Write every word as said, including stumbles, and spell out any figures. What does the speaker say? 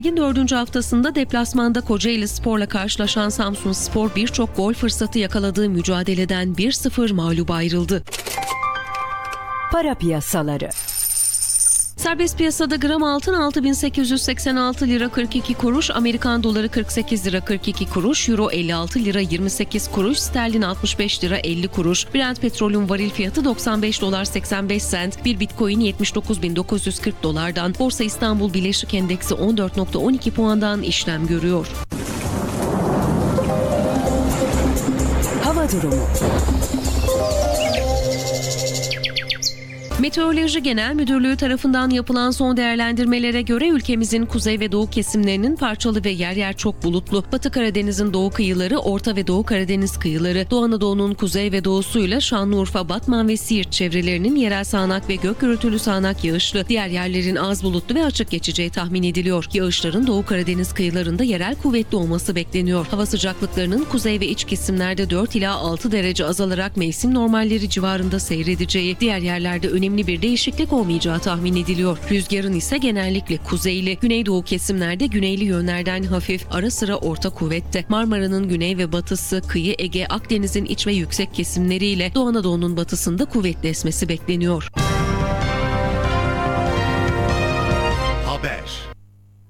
Ligin dördüncü haftasında deplasmanda Kocaeli Spor'la karşılaşan Samsunspor birçok gol fırsatı yakaladığı mücadeleden bir sıfır mağlup ayrıldı. Para piyasaları. Serbest piyasada gram altın altı bin sekiz yüz seksen altı lira kırk iki kuruş, Amerikan doları kırk sekiz lira kırk iki kuruş, Euro elli altı lira yirmi sekiz kuruş, sterlin altmış beş lira elli kuruş, Brent petrolün varil fiyatı doksan beş dolar seksen beş sent, bir Bitcoin yetmiş dokuz bin dokuz yüz kırk dolardan, Borsa İstanbul Bileşik Endeksi on dört nokta on iki puandan işlem görüyor. Hava durumu. Meteoroloji Genel Müdürlüğü tarafından yapılan son değerlendirmelere göre ülkemizin kuzey ve doğu kesimlerinin parçalı ve yer yer çok bulutlu, Batı Karadeniz'in doğu kıyıları, Orta ve Doğu Karadeniz kıyıları, Doğu Anadolu'nun kuzey ve doğusuyla Şanlıurfa, Batman ve Siirt çevrelerinin yerel sağanak ve gök gürültülü sağanak yağışlı, diğer yerlerin az bulutlu ve açık geçeceği tahmin ediliyor. Yağışların Doğu Karadeniz kıyılarında yerel kuvvetli olması bekleniyor. Hava sıcaklıklarının kuzey ve iç kesimlerde dört ila altı derece azalarak mevsim normalleri civarında seyredeceği, diğer yerlerde önemli bir değişiklik olmayacağı tahmin ediliyor. Rüzgarın ise genellikle kuzeyli, güneydoğu kesimlerde güneyli yönlerden hafif, ara sıra orta kuvvette. Marmara'nın güney ve batısı, kıyı Ege, Akdeniz'in iç ve yüksek kesimleriyle Doğu Anadolu'nun batısında kuvvetli esmesi bekleniyor.